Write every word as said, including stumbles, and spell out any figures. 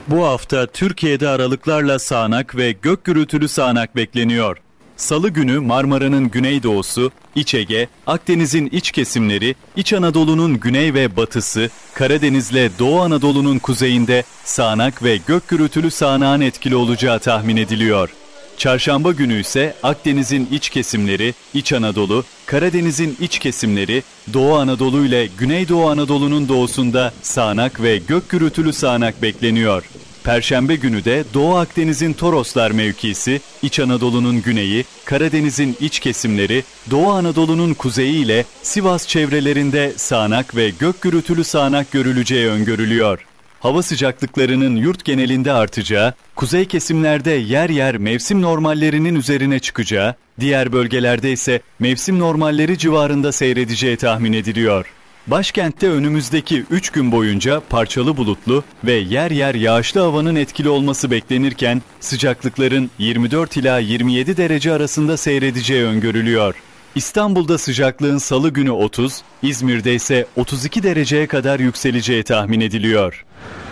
Bu hafta Türkiye'de aralıklarla sağanak ve gök gürültülü sağanak bekleniyor. Salı günü Marmara'nın güneydoğusu, İç Ege, Akdeniz'in iç kesimleri, İç Anadolu'nun güney ve batısı, Karadeniz'le Doğu Anadolu'nun kuzeyinde sağanak ve gök gürültülü sağanağın etkili olacağı tahmin ediliyor. Çarşamba günü ise Akdeniz'in iç kesimleri, İç Anadolu, Karadeniz'in iç kesimleri, Doğu Anadolu ile Güneydoğu Anadolu'nun doğusunda sağanak ve gök gürültülü sağanak bekleniyor. Perşembe günü de Doğu Akdeniz'in Toroslar mevkisi, İç Anadolu'nun güneyi, Karadeniz'in iç kesimleri, Doğu Anadolu'nun kuzeyi ile Sivas çevrelerinde sağanak ve gök gürültülü sağanak görüleceği öngörülüyor. Hava sıcaklıklarının yurt genelinde artacağı, kuzey kesimlerde yer yer mevsim normallerinin üzerine çıkacağı, diğer bölgelerde ise mevsim normalleri civarında seyredeceği tahmin ediliyor. Başkentte önümüzdeki üç gün boyunca parçalı bulutlu ve yer yer yağışlı havanın etkili olması beklenirken sıcaklıkların yirmi dört ila yirmi yedi derece arasında seyredeceği öngörülüyor. İstanbul'da sıcaklığın salı günü otuz, İzmir'de ise otuz iki dereceye kadar yükseleceği tahmin ediliyor.